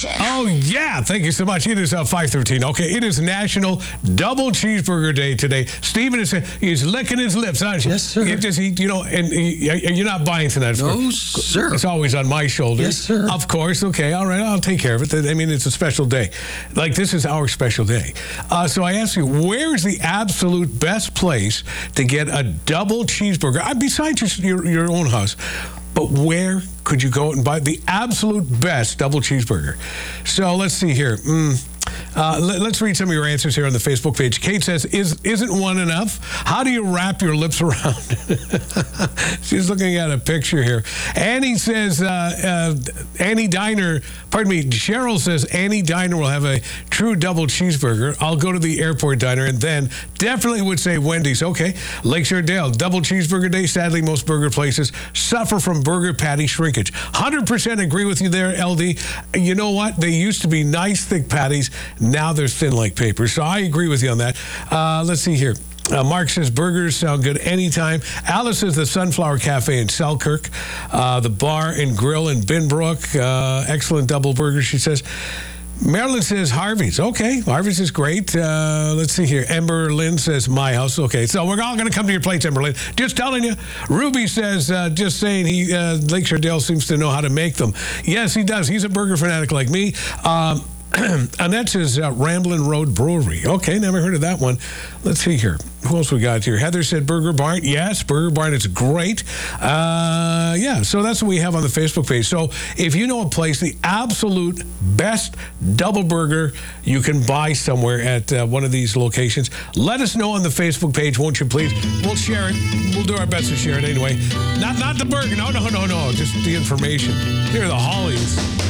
Nation. Oh, yeah. Thank you so much. It is 5:13. Okay, it is National Double Cheeseburger Day today. Steven he's licking his lips. Yes, sir. You just eat, and you're not buying tonight. No, sir. It's always on my shoulders. Yes, sir. Of course. Okay, all right. I'll take care of it. I mean, it's a special day. Like, this is our special day. So I ask you, where is the absolute best place to get a double cheeseburger, besides your own house? But where could you go and buy the absolute best double cheeseburger? So let's see here. Let's read some of your answers here on the Facebook page. Kate says, isn't one enough? How do you wrap your lips around? She's looking at a picture here. Annie says, Annie Diner, pardon me, Cheryl says, Annie Diner will have a true double cheeseburger. I'll go to the airport diner and then definitely would say Wendy's. Okay. Lakeshore Dale, double cheeseburger day. Sadly, most burger places suffer from burger patty shrinkage. 100% agree with you there, LD. You know what? They used to be nice, thick patties. Now they're thin like paper. So I agree with you on that. Let's see here. Mark says burgers sound good anytime. Alice says the Sunflower Cafe in Selkirk. The Bar and Grill in Binbrook. Excellent double burger, she says. Marilyn says Harvey's. Okay, Harvey's is great. Let's see here. Ember Lynn says my house. Okay, so we're all going to come to your plates, Ember Lynn. Just telling you. Ruby says, just saying, Lakeshore Dale seems to know how to make them. Yes, he does. He's a burger fanatic like me. Annette says Ramblin' Road Brewery. Okay, never heard of that one. Let's see here. Who else we got here? Heather said Burger Barn. Yes, Burger Barn is great. Yeah, so that's what we have on the Facebook page. So if you know a place, the absolute best double burger you can buy somewhere at one of these locations, let us know on the Facebook page, won't you please? We'll share it. We'll do our best to share it anyway. Not the burger. No. Just the information. Here are the Hollies.